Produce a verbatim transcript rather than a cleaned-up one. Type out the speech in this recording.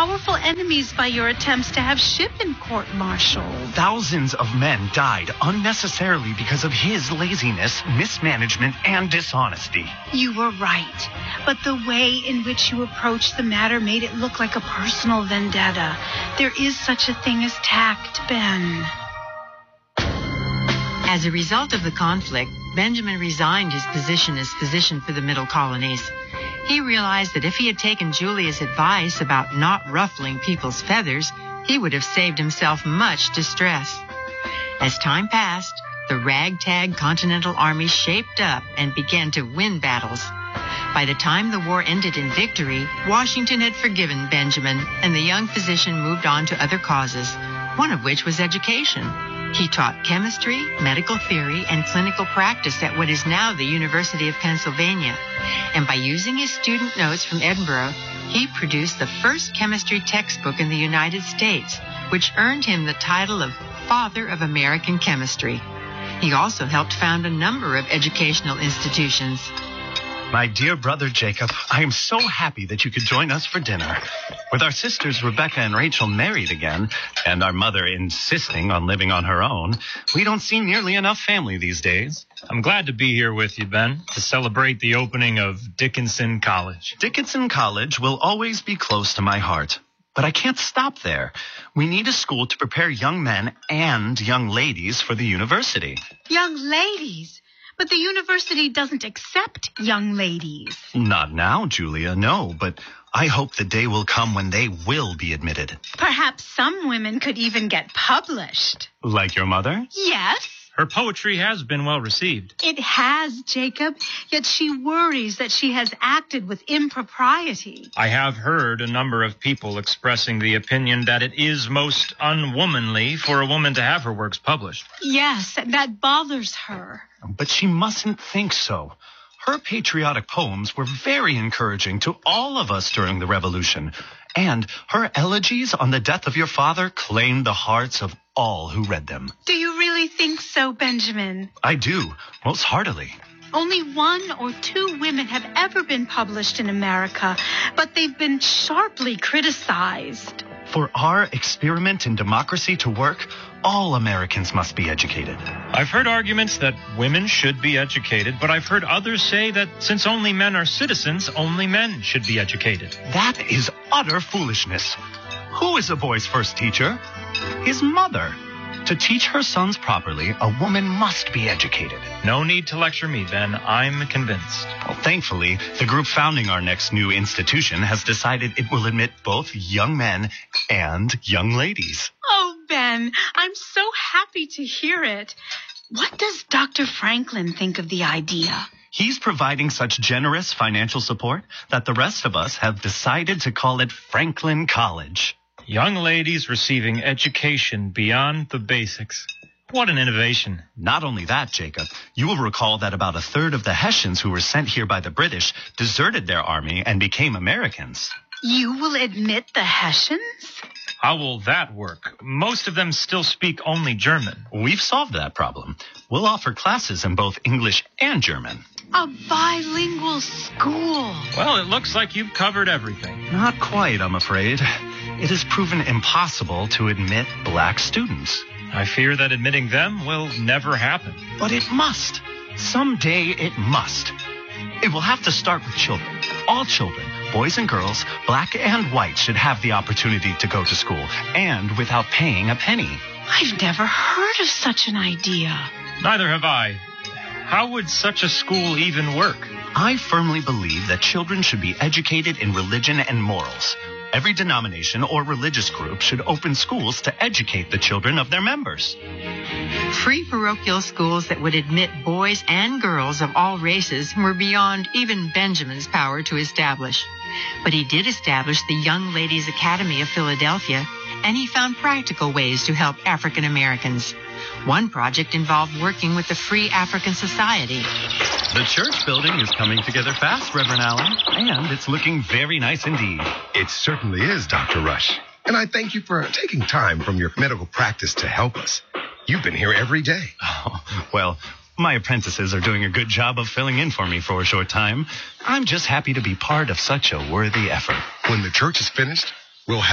powerful enemies by your attempts to have Shippen court-martialed. Thousands of men died unnecessarily because of his laziness, mismanagement, and dishonesty. You were right, but the way in which you approached the matter made it look like a personal vendetta. There is such a thing as tact, Ben. As a result of the conflict, Benjamin resigned his position as physician for the Middle Colonies. He realized that if he had taken Julia's advice about not ruffling people's feathers, he would have saved himself much distress. As time passed, the ragtag Continental Army shaped up and began to win battles. By the time the war ended in victory, Washington had forgiven Benjamin, and the young physician moved on to other causes, one of which was education. He taught chemistry, medical theory, and clinical practice at what is now the University of Pennsylvania. And by using his student notes from Edinburgh, he produced the first chemistry textbook in the United States, which earned him the title of Father of American Chemistry. He also helped found a number of educational institutions. My dear brother Jacob, I am so happy that you could join us for dinner. With our sisters Rebecca and Rachel married again, and our mother insisting on living on her own, we don't see nearly enough family these days. I'm glad to be here with you, Ben, to celebrate the opening of Dickinson College. Dickinson College will always be close to my heart. But I can't stop there. We need a school to prepare young men and young ladies for the university. Young ladies? But the university doesn't accept young ladies. Not now, Julia, no, but I hope the day will come when they will be admitted. Perhaps some women could even get published. Like your mother? Yes. Her poetry has been well received. It has, Jacob, yet she worries that she has acted with impropriety. I have heard a number of people expressing the opinion that it is most unwomanly for a woman to have her works published. Yes, that bothers her. But she mustn't think so. Her patriotic poems were very encouraging to all of us during the Revolution. And her elegies on the death of your father claimed the hearts of all who read them. Do you really think so, Benjamin? I do, most heartily. Only one or two women have ever been published in America, but they've been sharply criticized. For our experiment in democracy to work, all Americans must be educated. I've heard arguments that women should be educated, but I've heard others say that since only men are citizens, only men should be educated. That is utter foolishness. Who is a boy's first teacher? His mother. To teach her sons properly, a woman must be educated. No need to lecture me, Ben. I'm convinced. Well, thankfully, the group founding our next new institution has decided it will admit both young men and young ladies. Oh, Ben, I'm so happy to hear it. What does Doctor Franklin think of the idea? He's providing such generous financial support that the rest of us have decided to call it Franklin College. Young ladies receiving education beyond the basics. What an innovation. Not only that, Jacob, you will recall that about a third of the Hessians who were sent here by the British deserted their army and became Americans. You will admit the Hessians? How will that work? Most of them still speak only German. We've solved that problem. We'll offer classes in both English and German. A bilingual school. Well, it looks like you've covered everything. Not quite, I'm afraid. It has proven impossible to admit black students. I fear that admitting them will never happen. But it must. Someday it must. It will have to start with children. All children, boys and girls, black and white, should have the opportunity to go to school, and without paying a penny. I've never heard of such an idea. Neither have I. How would such a school even work? I firmly believe that children should be educated in religion and morals. Every denomination or religious group should open schools to educate the children of their members. Free parochial schools that would admit boys and girls of all races were beyond even Benjamin's power to establish. But he did establish the Young Ladies Academy of Philadelphia, and he found practical ways to help African Americans. One project involved working with the Free African Society. The church building is coming together fast, Reverend Allen, and it's looking very nice indeed. It certainly is, Doctor Rush. And I thank you for taking time from your medical practice to help us. You've been here every day. Oh, well, my apprentices are doing a good job of filling in for me for a short time. I'm just happy to be part of such a worthy effort. When the church is finished, we'll have